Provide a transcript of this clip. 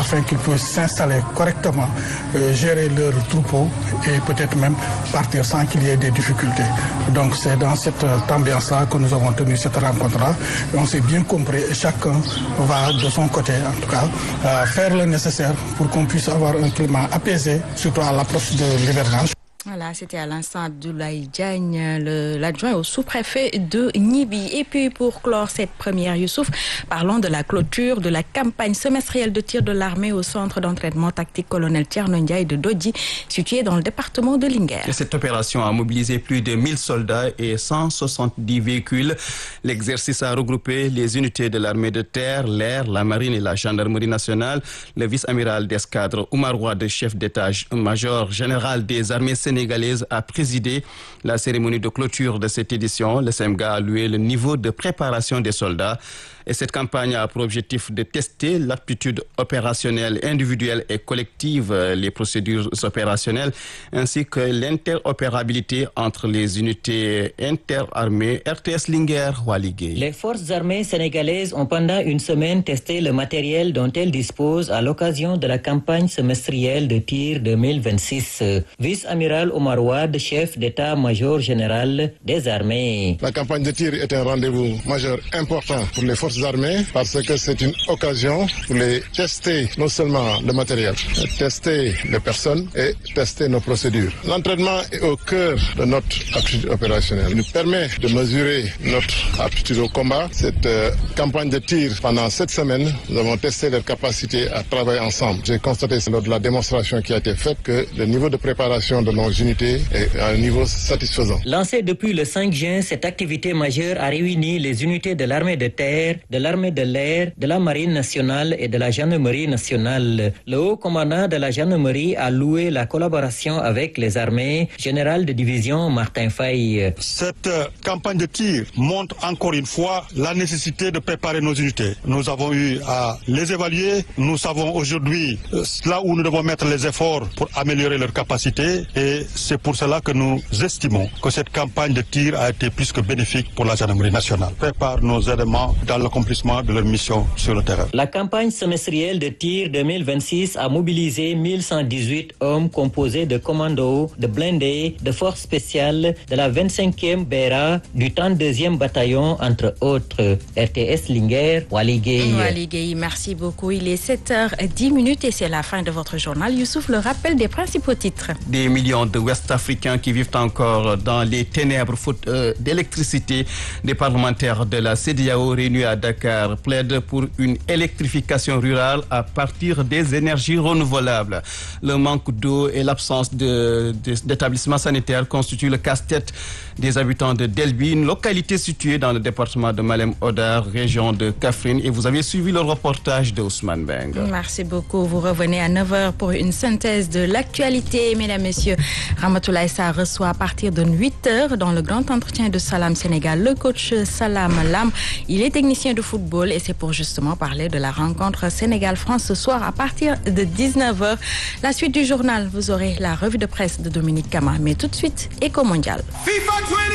afin qu'ils puissent s'installer correctement, gérer leur troupeau et peut-être même partir sans qu'il y ait des difficultés. Donc c'est dans cette ambiance-là que nous avons tenu cette rencontre-là. Et on s'est bien compris et chacun va de son côté, en tout cas, faire le nécessaire pour qu'on puisse avoir un climat apaisé, surtout à l'approche de l'hivernage. Voilà, c'était à l'instant Abdoulaye Diagne, l'adjoint au sous-préfet de Gniby. Et puis pour clore cette première, Youssouf, parlons de la clôture de la campagne semestrielle de tir de l'armée au centre d'entraînement tactique colonel Thierno Ndiaye de Dodji, situé dans le département de Linguère. Cette opération a mobilisé plus de 1000 soldats et 170 véhicules. L'exercice a regroupé les unités de l'armée de terre, l'air, la marine et la gendarmerie nationale. Le vice-amiral d'escadre Oumar Wade, chef d'état-major général des armées sénégalaises, a présidé la cérémonie de clôture de cette édition. Le SEMGA a loué le niveau de préparation des soldats. Et cette campagne a pour objectif de tester l'aptitude opérationnelle individuelle et collective, les procédures opérationnelles, ainsi que l'interopérabilité entre les unités interarmées. RTS Linguère, Waligé. Les forces armées sénégalaises ont pendant une semaine testé le matériel dont elles disposent à l'occasion de la campagne semestrielle de tir 2026. Vice-amiral Oumar Wade, chef d'état-major général des armées. La campagne de tir est un rendez-vous majeur important pour les forces armées parce que c'est une occasion pour les tester non seulement le matériel, tester les personnes et tester nos procédures. L'entraînement est au cœur de notre aptitude opérationnelle. Il nous permet de mesurer notre aptitude au combat. Cette campagne de tir, pendant 7 semaines, nous avons testé leur capacité à travailler ensemble. J'ai constaté lors de la démonstration qui a été faite que le niveau de préparation de nos unités est à un niveau satisfaisant. Lancée depuis le 5 juin, cette activité majeure a réuni les unités de l'armée de terre, de l'armée de l'air, de la marine nationale et de la gendarmerie nationale. Le haut commandant de la gendarmerie a loué la collaboration avec les armées, général de division Martin Faye. Cette campagne de tir montre encore une fois la nécessité de préparer nos unités. Nous avons eu à les évaluer. Nous savons aujourd'hui là où nous devons mettre les efforts pour améliorer leurs capacités et c'est pour cela que nous estimons que cette campagne de tir a été plus que bénéfique pour la gendarmerie nationale. Prépare nos éléments dans l'accomplissement de leur mission sur le terrain. La campagne semestrielle de tir 2026 a mobilisé 1118 hommes composés de commandos, de blindés, de forces spéciales, de la 25e BERA, du 32e bataillon, entre autres. RTS Linguère, Waligé. Waligé, merci beaucoup. Il est 7h10 et c'est la fin de votre journal. Youssouf, le rappel des principaux titres. Des millions de Ouest-Africains qui vivent encore dans les ténèbres faute d'électricité. Des parlementaires de la CEDEAO réunis à Dakar plaident pour une électrification rurale à partir des énergies renouvelables. Le manque d'eau et l'absence d'établissements sanitaires constituent le casse-tête des habitants de Delbi, une localité située dans le département de Malem Hodar, région de Kaffrine. Et vous avez suivi le reportage de Ousmane Beng. Merci beaucoup. Vous revenez à 9h pour une synthèse de l'actualité. Mesdames, Messieurs, Ramatoulaye Sarr reçoit à partir de 8h dans le grand entretien de Salam Sénégal le coach Salam Lam. Il est technicien de football et c'est pour justement parler de la rencontre Sénégal-France ce soir à partir de 19h. La suite du journal, vous aurez la revue de presse de Dominique Kama. Mais tout de suite, Éco Mondial. FIFA 20